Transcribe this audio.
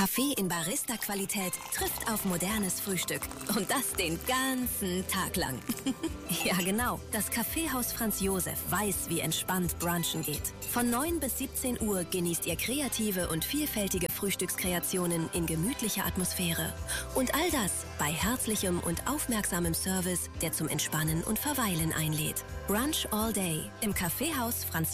Kaffee in Barista-Qualität trifft auf modernes Frühstück. Und das den ganzen Tag lang. Ja, genau. Das Kaffeehaus Franz Josef weiß, wie entspannt Brunchen geht. Von 9 bis 17 Uhr genießt ihr kreative und vielfältige Frühstückskreationen in gemütlicher Atmosphäre. Und all das bei herzlichem und aufmerksamem Service, der zum Entspannen und Verweilen einlädt. Brunch all day im Kaffeehaus Franz